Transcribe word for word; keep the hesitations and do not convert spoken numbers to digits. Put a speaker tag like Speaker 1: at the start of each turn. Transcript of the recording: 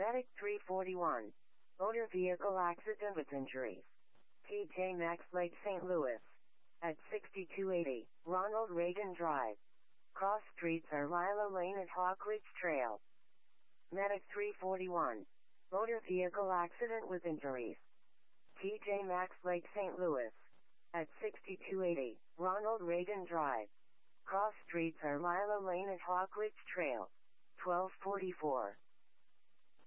Speaker 1: Medic three forty-one. Motor vehicle accident with injuries. T J Maxx Lake Saint Louis. At sixty-two eighty, Ronald Reagan Drive. Cross streets are Lilo Lane at Hawk Ridge Trail. Medic three forty-one. Motor vehicle accident with injuries. T J Maxx Lake Saint Louis. At sixty-two eighty, Ronald Reagan Drive. Cross streets are Lilo Lane at Hawk Ridge Trail. twelve forty-four.